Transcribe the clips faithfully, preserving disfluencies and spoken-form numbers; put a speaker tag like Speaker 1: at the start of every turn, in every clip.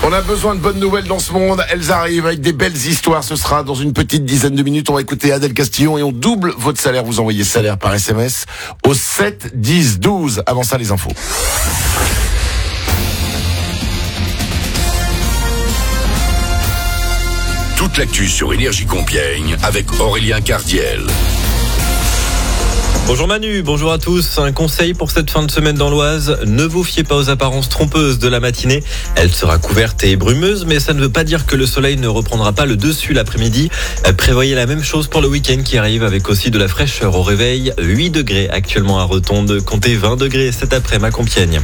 Speaker 1: On a besoin de bonnes nouvelles dans ce monde. Elles arrivent avec des belles histoires. Ce sera dans une petite dizaine de minutes. On va écouter Adèle Castillon et on double votre salaire. Vous envoyez salaire par S M S au sept dix douze. Avant ça, les infos.
Speaker 2: Toute l'actu sur Énergie Compiègne avec Aurélien Cardiel.
Speaker 3: Bonjour Manu, bonjour à tous. Un conseil pour cette fin de semaine dans l'Oise. Ne vous fiez pas aux apparences trompeuses de la matinée. Elle sera couverte et brumeuse, mais ça ne veut pas dire que le soleil ne reprendra pas le dessus l'après-midi. Prévoyez la même chose pour le week-end qui arrive avec aussi de la fraîcheur au réveil. huit degrés actuellement à Rotonde, comptez vingt degrés cet après-midi à Compiègne.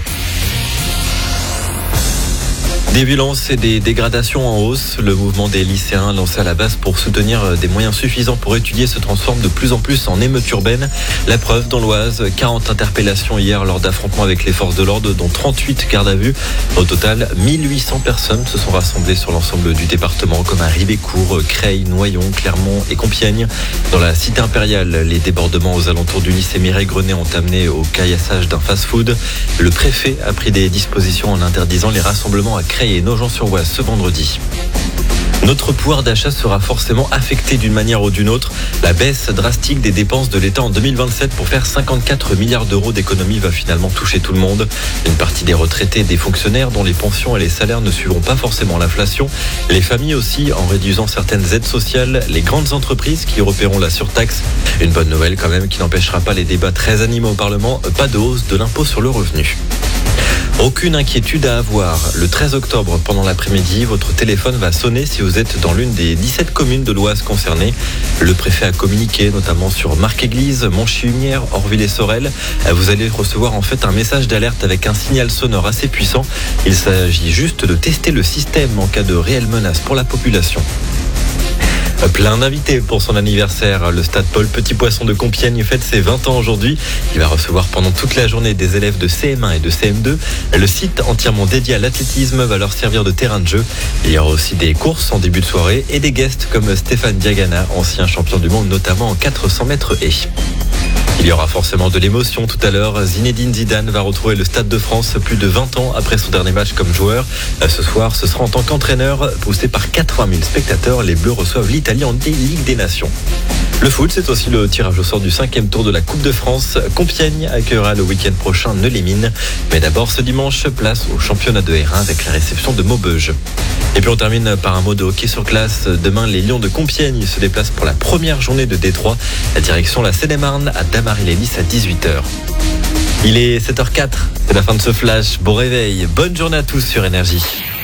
Speaker 3: Des violences et des dégradations en hausse. Le mouvement des lycéens lancé à la base pour soutenir des moyens suffisants pour étudier se transforme de plus en plus en émeute urbaine. La preuve dans l'Oise, quarante interpellations hier lors d'affrontements avec les forces de l'ordre, dont trente-huit gardes à vue. Au total, mille huit cents personnes se sont rassemblées sur l'ensemble du département, comme à Ribécourt, Creil, Noyon, Clermont et Compiègne. Dans la cité impériale, les débordements aux alentours du lycée Mireille-Grenet ont amené au caillassage d'un fast-food. Le préfet a pris des dispositions en interdisant les rassemblements à Creil et Nogent-sur-Oise ce vendredi. Notre pouvoir d'achat sera forcément affecté d'une manière ou d'une autre. La baisse drastique des dépenses de l'État en deux mille vingt-sept pour faire cinquante-quatre milliards d'euros d'économies va finalement toucher tout le monde. Une partie des retraités et des fonctionnaires dont les pensions et les salaires ne suivront pas forcément l'inflation. Les familles aussi en réduisant certaines aides sociales. Les grandes entreprises qui repéreront la surtaxe. Une bonne nouvelle quand même qui n'empêchera pas les débats très animés au Parlement. Pas de hausse de l'impôt sur le revenu. Aucune inquiétude à avoir. Le treize octobre, pendant l'après-midi, votre téléphone va sonner si vous êtes dans l'une des dix-sept communes de l'Oise concernées. Le préfet a communiqué notamment sur Marc-Église, Montchilumière, Orville et Sorel. Vous allez recevoir en fait un message d'alerte avec un signal sonore assez puissant. Il s'agit juste de tester le système en cas de réelle menace pour la population. Plein d'invités pour son anniversaire. Le stade Paul Petit Poisson de Compiègne fête ses vingt ans aujourd'hui. Il va recevoir pendant toute la journée des élèves de C M un et de C M deux. Le site entièrement dédié à l'athlétisme va leur servir de terrain de jeu. Il y aura aussi des courses en début de soirée et des guests comme Stéphane Diagana, ancien champion du monde notamment en quatre cents mètres haies. Il y aura forcément de l'émotion tout à l'heure. Zinedine Zidane va retrouver le Stade de France plus de vingt ans après son dernier match comme joueur. Ce soir, ce sera en tant qu'entraîneur. Poussé par quatre-vingt mille spectateurs, les Bleus reçoivent l'Italie en Ligue des Nations. Le foot, c'est aussi le tirage au sort du cinquième tour de la Coupe de France. Compiègne accueillera le week-end prochain Neulémine. Mais d'abord, ce dimanche, place au championnat de R un avec la réception de Maubeuge. Et puis on termine par un mot de hockey sur glace. Demain, les Lions de Compiègne se déplacent pour la première journée de Détroit. La direction la Seine-et-Marne à Damary-les-Lys à dix-huit heures. Il est sept heures zéro quatre, c'est la fin de ce flash. Bon réveil, bonne journée à tous sur Énergie.